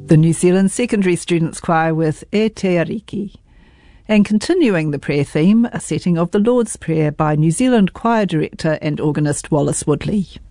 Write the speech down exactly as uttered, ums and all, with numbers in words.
The New Zealand Secondary Students Choir with E Te Ariki. And continuing the prayer theme, a setting of the Lord's Prayer by New Zealand choir director and organist Wallace Woodley.